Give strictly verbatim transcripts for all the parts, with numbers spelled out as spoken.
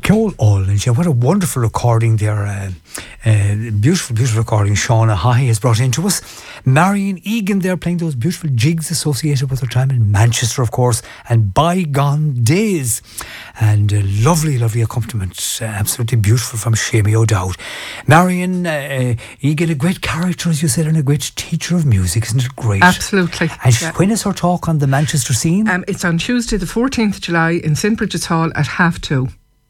Ceol All, what a wonderful recording there. Uh, uh, beautiful, beautiful recording Shauna Hahey has brought into us. Marion Egan there playing those beautiful jigs associated with her time in Manchester, of course, and Bygone Days. And uh, lovely, lovely accompaniment. Uh, absolutely beautiful from Shamie O'Dowd. Marion uh, Egan, a great character, as you said, and a great teacher of music. Isn't it great? Absolutely. And yeah. when is her talk on the Manchester scene? Um, it's on Tuesday the fourteenth of July in Saint Bridget's Hall at half two.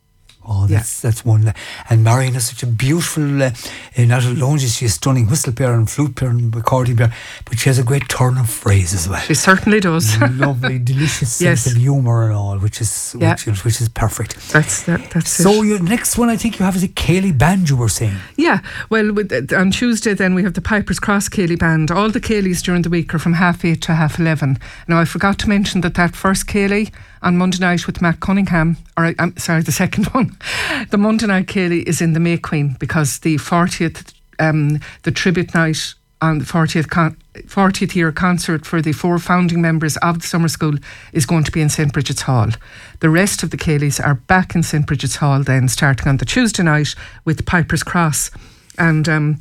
Oh, that's yeah. that's one. And Marion is such a beautiful, uh, not alone is she a stunning whistle player and flute player and recording player, but she has a great turn of phrase as well. She certainly does. Lovely, delicious sense yes. of humour and all, which is yeah. which, is, which is perfect. That's that, that's so it. your next one I think you have is a Ceilidh Band, you were saying. Yeah, well with, uh, on Tuesday then we have the Piper's Cross Ceilidh Band. All the Ceilidhs during the week are from half eight to half eleven. Now I forgot to mention that that first Ceilidh on Monday night with Matt Cunningham, or I'm sorry, the second one, the Monday night Ceilidh is in the May Queen, because the fortieth, um, the tribute night on the fortieth, con- fortieth year concert for the four founding members of the summer school is going to be in Saint Bridget's Hall. The rest of the Ceilidhs are back in Saint Bridget's Hall then, starting on the Tuesday night with Piper's Cross. And um,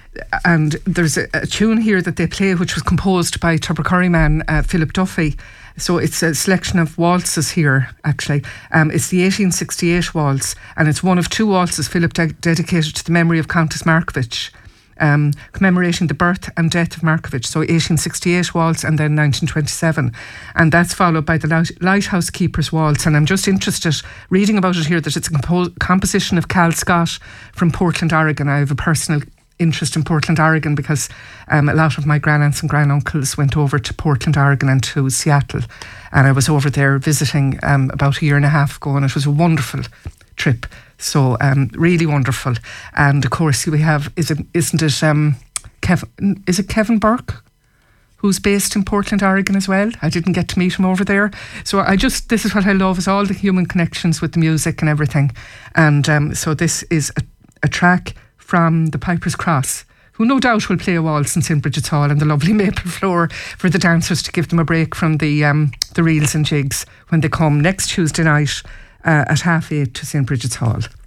and there's a, a tune here that they play which was composed by Tubbercurry man uh, Philip Duffy. So it's a selection of waltzes here, actually. Um, it's the eighteen sixty-eight waltz, and it's one of two waltzes Philip de- dedicated to the memory of Countess Markievicz, um, commemorating the birth and death of Markievicz. So eighteen sixty-eight waltz and then nineteen twenty-seven. And that's followed by the Light- Lighthouse Keeper's Waltz. And I'm just interested, reading about it here, that it's a compo- composition of Cal Scott from Portland, Oregon. I have a personal interest in Portland, Oregon, because um, a lot of my granaunts and granduncles went over to Portland, Oregon and to Seattle, and I was over there visiting um, about a year and a half ago, and it was a wonderful trip. So um, really wonderful. And of course we have, is it, isn't it um, Kevin, is it Kevin Burke who's based in Portland, Oregon as well? I didn't get to meet him over there. So I just, this is what I love, is all the human connections with the music and everything. And um, so this is a, a track from the Piper's Cross, who no doubt will play a waltz in Saint Bridget's Hall and the lovely maple floor for the dancers to give them a break from the um, the reels and jigs when they come next Tuesday night uh, at half eight to Saint Bridget's Hall.